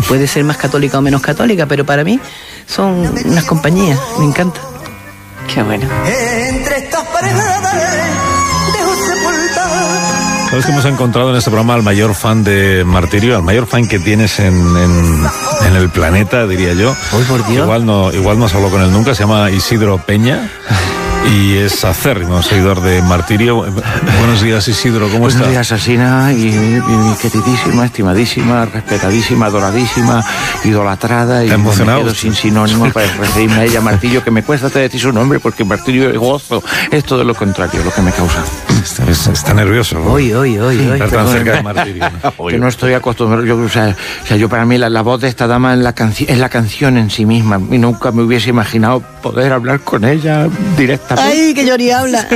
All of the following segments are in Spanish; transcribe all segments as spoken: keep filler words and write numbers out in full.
puede ser más católica o menos católica, pero para mí son unas compañías, me encanta. Qué bueno. Entre estas paredes dejo sepultar. Sabes que hemos encontrado en este programa al mayor fan de Martirio, al mayor fan que tienes en, en, en el planeta, diría yo. ¡Ay, por Dios! Igual no, igual no has hablado con él nunca, se llama Isidro Peña. Y es acérrimo seguidor de Martirio. Buenos días, Isidro, ¿cómo estás? Buenos días, Asina, y, y mi queridísima, estimadísima, respetadísima, adoradísima, idolatrada. Y emocionado? Me quedo sin sinónimos para referirme a ella, Martirio, que me cuesta te decir su nombre, porque Martirio es gozo, es todo lo contrario, lo que me causa. Está, está, está nervioso. Hoy, hoy, hoy, hoy. Estar tan cerca de Martirio, ¿no? Que no estoy acostumbrado, yo, o sea, o sea, yo para mí la, la voz de esta dama es la, canci- es la canción en sí misma, y nunca me hubiese imaginado poder hablar con ella directamente. ¡Ay, que Yori habla!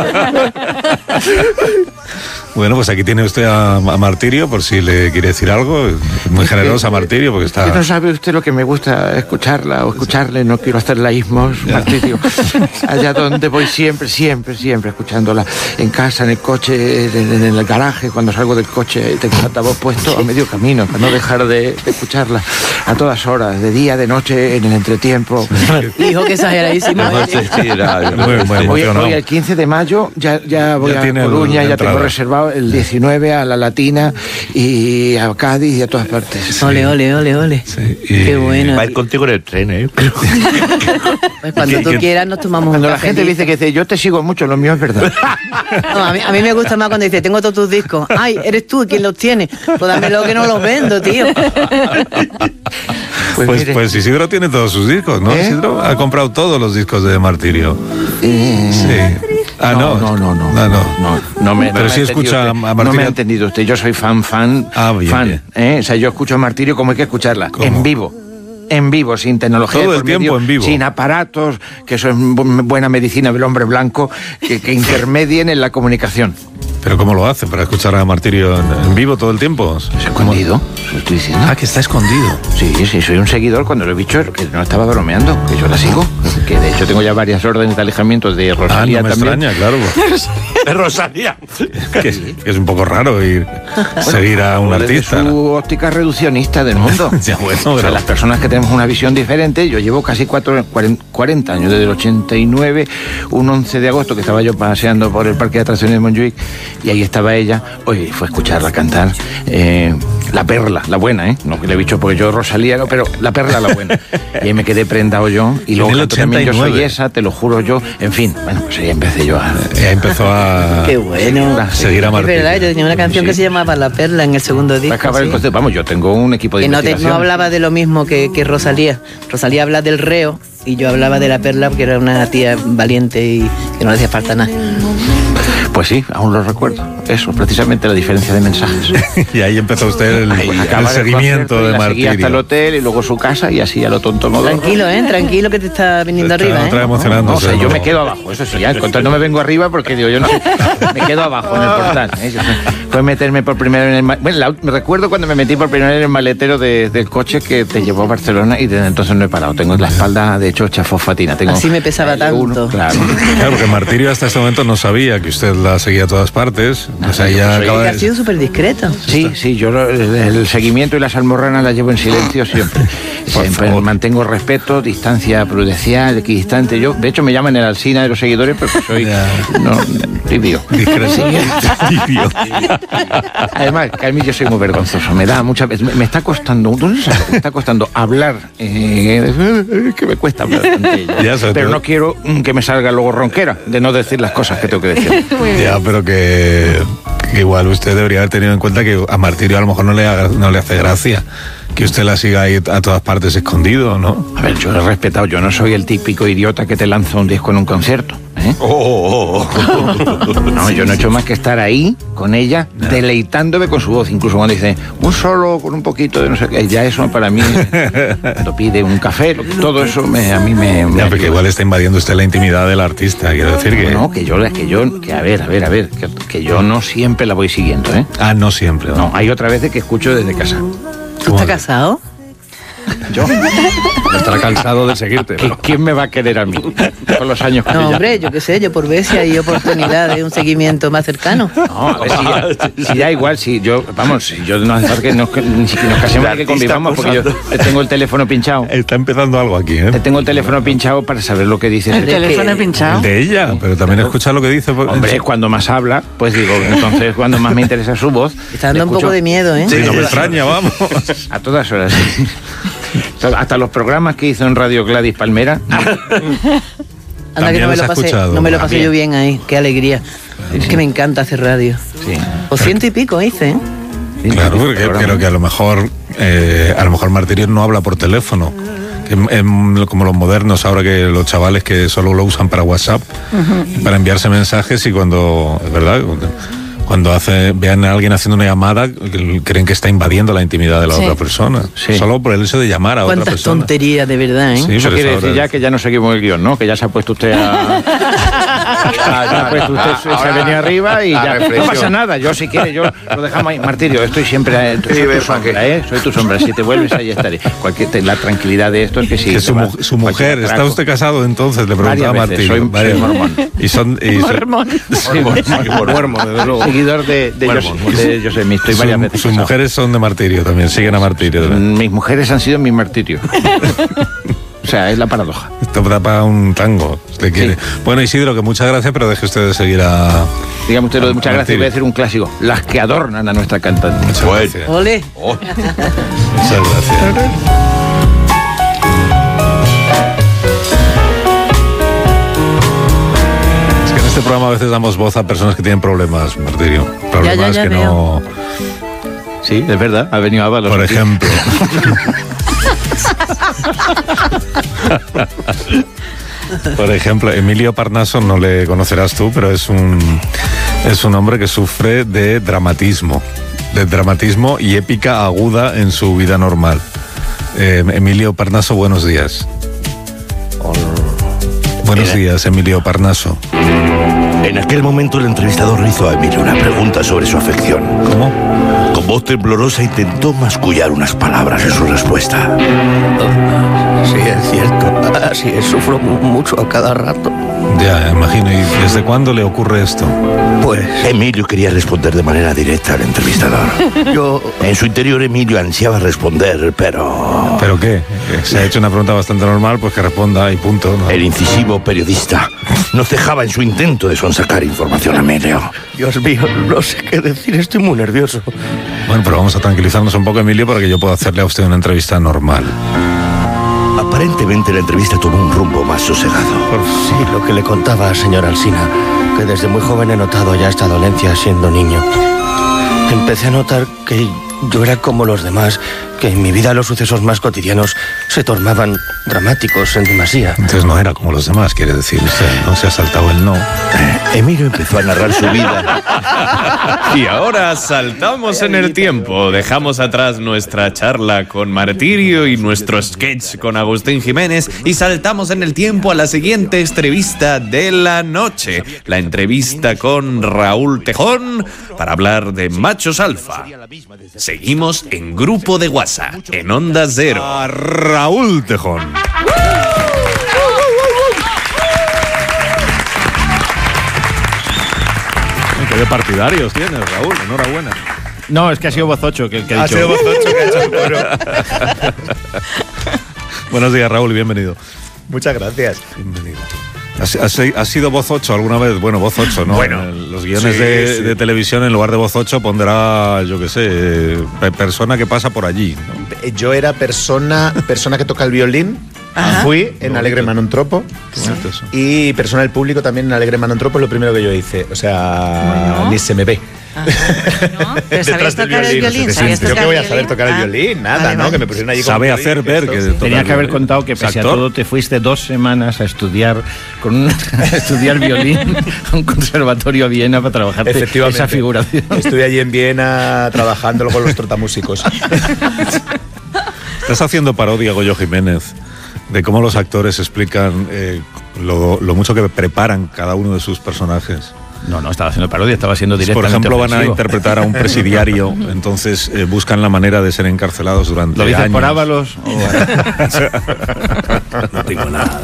Bueno, pues aquí tiene usted a, a Martirio, por si le quiere decir algo. Es muy generosa Martirio, porque está... Que no sabe usted lo que me gusta escucharla o escucharle, no quiero hacer laísmos, Martirio. Allá donde voy siempre, siempre, siempre escuchándola. En casa, en el coche, en, en el garaje, cuando salgo del coche, tengo el altavoz puesto a medio camino, para no dejar de, de escucharla a todas horas, de día, de noche, en el entretiempo. Hijo, que exageradísimo. Muy, muy Voy, emocionado. voy el quince de mayo, ya, ya voy Ya a tiene Coruña, la ya tengo entrada. reservado el diecinueve a la Latina y a Cádiz y a todas partes. Ole, ole, ole, ole. Sí, y- Qué bueno. Va a ir contigo en el tren, ¿eh? Pues cuando ¿Qué- tú qué- quieras nos tomamos Cuando un la gente cafelito. dice que dice, yo te sigo mucho, lo mío es verdad. No, a, mí, a mí me gusta más cuando dice, tengo todos tus discos. Ay, eres tú quien los tiene. Pues dámelo que no los vendo, tío. Pues, Pues, mire, pues Isidro tiene todos sus discos, ¿no? ¿Eh? Isidro ha comprado todos los discos de Martirio. eh, Sí. Ah, no. no, no, no, Ah, no. no, no me, Pero no me sí ha escucha entendido a usted. Martirio. No me ha entendido usted, yo soy fan, fan, Ah, bien, fan. bien. ¿eh? O sea, yo escucho a Martirio como hay que escucharla, ¿Cómo? en vivo. En vivo, sin tecnología. Todo de el por tiempo medio, en vivo. Sin aparatos, que eso es bu- buena medicina del hombre blanco, que, que intermedien en la comunicación. Pero ¿cómo lo hace para escuchar a Martirio en, en vivo todo el tiempo? ¿Es escondido? ¿Lo estoy diciendo? Ah, que está escondido. Sí, sí, soy un seguidor cuando lo he dicho, que no estaba bromeando, que yo la sigo. Que de hecho tengo ya varias órdenes de alejamiento de Ah, Rosalía no me también. extraña, claro. De Rosalía. que, es, que es un poco raro ir seguir a un Desde artista. ¿no? su óptica reduccionista del mundo. Ya, bueno, O sea, pero- las personas que tenemos una visión diferente, yo llevo casi cuatro, cuarenta años, desde el ochenta y nueve, un once de agosto que estaba yo paseando por el parque de atracciones de Montjuic y ahí estaba ella. Oye, fue a escucharla cantar eh, La Perla, la buena, ¿eh? No que le he dicho porque yo Rosalía, no, pero La Perla, la buena. Y ahí me quedé prendado yo y luego En el canto también Yo ochenta y soy nueve. esa, te lo juro yo. En fin, bueno, pues ahí empecé yo a... Y ahí empezó a Qué bueno. seguir a Es Martirio. verdad, yo tenía una canción que se llamaba La Perla en el segundo Para disco. acabar el sí. concepto, vamos, yo tengo un equipo de Que no, te- no investigación. hablaba de lo mismo que, que Rosalía. Rosalía habla del reo y yo hablaba de La Perla porque era una tía valiente y que no le hacía falta nada. Pues sí, aún lo recuerdo. Eso, precisamente la diferencia de mensajes. Y ahí empezó usted el, Ahí el acaba el seguimiento concierto y de la seguí hasta el Martirio. hotel y luego su casa y así a lo tonto modo. Tranquilo, ¿eh? Tranquilo que te está viniendo Está arriba, otra ¿eh? emocionándose, No, o sea, yo ¿no? me quedo abajo, eso sí, ya, al contrario, no me vengo arriba porque digo, yo no sé, me quedo abajo en el portal. ¿eh? Yo sé, fue meterme por primera vez en el... ma- Bueno, la- me recuerdo cuando me metí por primera vez en el maletero de- del coche que te llevó a Barcelona y desde entonces no he parado. Tengo la espalda, de hecho, hecha fosfatina. Tengo Así me pesaba L uno, tanto. Claro. Claro, porque Martirio hasta este momento no sabía que usted la seguía a todas partes. O sea, yo ya soy- acaba Que ha de... sido súper discreto. Sí, sí, yo lo- el, el seguimiento y las almorranas las llevo en silencio siempre. Por Siempre favor. mantengo respeto, distancia prudencial, equidistante. Yo, de hecho, me llaman el Alsina de los seguidores porque soy Ya. no, tibio. Discreto. Tibio. Además, que a mí yo soy muy vergonzoso. Me da mucha, me, me está costando, ¿tú no sabes? Me está costando hablar, eh, que me cuesta hablar ante ella. Ya, sobre Pero todo- no quiero mm, que me salga luego ronquera de no decir las cosas que tengo que decir. Ya, pero que, que igual usted debería haber tenido en cuenta que a Martirio a lo mejor no le, haga- no le hace gracia que usted la siga ahí a todas partes escondido, ¿no? A ver, yo he respetado, yo no soy el típico idiota que te lanza un disco en un concierto. ¿eh? Oh, oh, oh. No, yo no he hecho más que estar ahí con ella, deleitándome con su voz. Incluso cuando dice un solo con un poquito de no sé qué, ya eso para mí, cuando pide un café, lo- todo eso me, a mí me. me Ya, porque ayuda. igual está invadiendo usted la intimidad del artista, quiero decir que... No, que yo, que yo, que a ver, a ver, a ver, que, que yo no siempre la voy siguiendo, ¿eh? Ah, no siempre, ¿no? No, hay otra vez que escucho desde casa. ¿Tú estás casado? Yo. No estará cansado de seguirte. ¿Qui- ¿Quién me va a querer a mí? Con los años que No, yo ya- hombre, yo qué sé, yo por ver si hay oportunidad de un seguimiento más cercano. No, a ver si ya, si ya igual, si yo, vamos, si yo no hace falta que nos, ni siquiera nos casemos La ni que artista convivamos, porque yo acusando. tengo el teléfono pinchado. Está empezando algo aquí, ¿eh? Tengo el teléfono pinchado para saber lo que dice. El teléfono pinchado. El de ella, pero también escucha lo que dice. pues, Hombre, cuando más habla, pues digo, entonces cuando más me interesa su voz. Está dando le un escucho poco de miedo, ¿eh? Sí, no me extraña, vamos. A todas horas. Hasta los programas que hizo en Radio Gladys Palmera. Anda que También no me los lo ha pasé, escuchado. no me lo pasé También. yo bien ahí, qué alegría. Es que me encanta hacer radio. Sí. O ciento y pico hice, ¿eh? Claro, porque creo que a lo mejor eh, a lo mejor Martirio no habla por teléfono. Em- em, como los modernos ahora, que los chavales que solo lo usan para WhatsApp, para enviarse mensajes, y cuando, es verdad, cuando hace, vean a alguien haciendo una llamada, creen que está invadiendo la intimidad de la Sí. otra persona. Sí. Solo por el hecho de llamar a otra Cuántas persona. tonterías, de verdad, ¿eh? Sí, Eso pero quiere ahora- decir ya que ya no seguimos el guión, ¿no? Que ya se ha puesto usted a... Ya ha puesto usted, se ha venido arriba y a ya. reflexión. No pasa nada, yo si quiere, yo lo dejamos ahí. Martirio, estoy siempre... eh, Soy Sí, tu ven, sombra, ¿pa' qué? ¿eh? Soy tu sombra. Si te vuelves, ahí estaré. Cualquier, la tranquilidad de esto es que sí. Que su, mu- su mujer, ¿está usted casado entonces? Le preguntaba a Varias veces, Martirio. soy- soy mormón. Y son... Y son- Mormón. Duermo, desde luego. Seguidor de, de, Bueno, José, de José, me estoy su- varias veces sus casado. mujeres son de Martirio también, siguen a Martirio. también. Mis mujeres han sido mi martirio. O sea, es la paradoja. Esto da para un tango, si usted quiere. Bueno, Isidro, que muchas gracias, pero deje usted de seguir a... Dígame usted lo de muchas gracias, Martirio. voy a decir un clásico. Las que adornan a nuestra cantante. Muchas Bueno. gracias. Ole. Muchas gracias. Es que en este programa a veces damos voz a personas que tienen problemas, Martirio. Problemas ya que veo. no... Sí, es verdad, ha venido Ábalos. Por aquí. ejemplo... Por ejemplo, Emilio Parnaso, no le conocerás tú, pero es un, es un hombre que sufre de dramatismo, de dramatismo y épica aguda en su vida normal. Eh, Emilio Parnaso, buenos días. Buenos días, Emilio Parnaso. En aquel momento el entrevistador le hizo a Emilio una pregunta sobre su afección. ¿Cómo? Con voz temblorosa intentó mascullar unas palabras en su respuesta. Sí, es cierto. Así es, sufro mu- mucho a cada rato. Ya, imagino. ¿Y desde cuándo le ocurre esto? Pues Emilio quería responder de manera directa al entrevistador. yo... En su interior Emilio ansiaba responder, pero... ¿Pero qué? Se ha hecho una pregunta bastante normal, pues que responda y punto, ¿no? El incisivo periodista no cejaba en su intento de sonsacar información a Emilio. Dios mío, no sé qué decir, estoy muy nervioso. Bueno, pero vamos a tranquilizarnos un poco, Emilio, para que yo pueda hacerle a usted una entrevista normal. Aparentemente la entrevista tomó un rumbo más sosegado. Sí, lo que le contaba, señor Alsina, que desde muy joven he notado ya esta dolencia siendo niño. Empecé a notar que yo era como los demás, que en mi vida los sucesos más cotidianos se tornaban dramáticos en demasía. Entonces no era como los demás, quiere decir usted, ¿no? Se ha saltado el no. Emilio empezó a narrar su vida. Y ahora saltamos en el tiempo, dejamos atrás nuestra charla con Martirio y nuestro sketch con Agustín Jiménez y saltamos en el tiempo a la siguiente entrevista de la noche, la entrevista con Raúl Tejón para hablar de machos alfa. Seguimos en Grupo de WhatsApp, en Onda Cero. A Raúl Tejón. Qué de partidarios tienes, Raúl, enhorabuena. No, es que ha sido voz ocho que el que ha Ha dicho. sido voz ocho que ha hecho el coro. Buenos días, Raúl, y bienvenido. Muchas gracias. Bienvenido. ¿Has, has- has sido voz ocho alguna vez? Bueno, voz ocho, ¿no? Bueno, En el- los guiones sí, de, sí. de televisión, en lugar de voz ocho, pondrá, yo qué sé, eh, pe- persona que pasa por allí, ¿no? Yo era persona, persona que toca el violín. Fui en Alegre Manontropo. Qué bonito eso. Y persona del público también en Alegre Manontropo es lo primero que yo hice. O sea, Bueno. ni se me ve. ¿No? ¿Pero sabías Detrás del tocar el violín? no se te ¿Sabías siente. ¿Yo tocar qué voy a el saber violín? tocar el Ah. violín? Nada, Vale, ¿no? vale. Que me pusieron allí como Sabe que hacer dije, ver esto, que esto. toca Tenía que haber violín. contado que ¿Es pese a actor? todo te fuiste dos semanas a estudiar con un, a estudiar violín a un conservatorio a Viena para trabajar Efectivamente. esa figuración. Estuve allí en Viena trabajándolo con los trotamúsicos. Estás haciendo parodia, Goyo Jiménez, de cómo los actores explican eh, lo, lo mucho que preparan cada uno de sus personajes. No, no estaba haciendo parodia, estaba siendo Por directamente ejemplo, van a ofensivo. interpretar a un presidiario, entonces eh, buscan la manera de ser encarcelados durante ¿Lo dices años. por Ábalos? No tengo nada.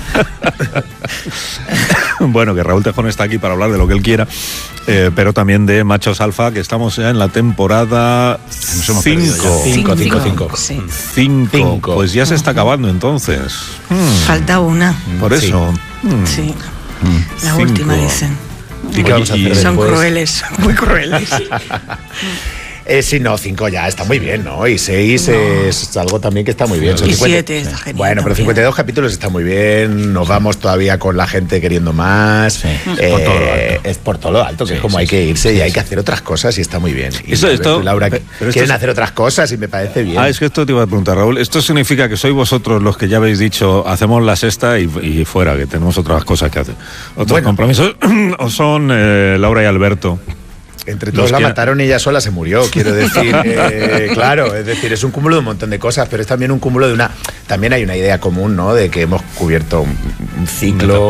Bueno, que Raúl Tejón está aquí para hablar de lo que él quiera, eh, pero también de Machos Alfa, que estamos ya en la temporada cinco. Cinco, cinco, cinco. Sí. Cinco. Cinco. Pues ya se está acabando entonces. Hmm, Falta una. por eso. Hmm. Sí. La Cinco. última, dicen. ¿Y qué vamos a hacer Son después? crueles, muy crueles. Eh, sí, no, cinco ya está muy bien, ¿no? Y seis es algo también que está muy bien. Son Y cincuenta siete está genial. Bueno, pero también. cincuenta y dos capítulos está muy bien. Nos vamos todavía con la gente queriendo más. Sí, Eh, por todo lo alto. Es por todo lo alto, que Sí, es como sí, hay que sí. irse Sí, y hay sí. que hacer otras cosas y está muy bien. Y Eso, Alberto esto- y Laura pero esto quieren es- hacer otras cosas y me parece bien. Ah, es que esto te iba a preguntar, Raúl. ¿Esto significa que sois vosotros los que ya habéis dicho, hacemos la sexta y, y fuera, que tenemos otras cosas que hacer? ¿Otros Bueno. compromisos? ¿O son eh, Laura y Alberto? Entre Los todos la que- mataron y ella sola se murió, quiero decir. eh, claro, es decir, es un cúmulo de un montón de cosas, pero es también un cúmulo de una... También hay una idea común, ¿no? De que hemos cubierto un, un ciclo...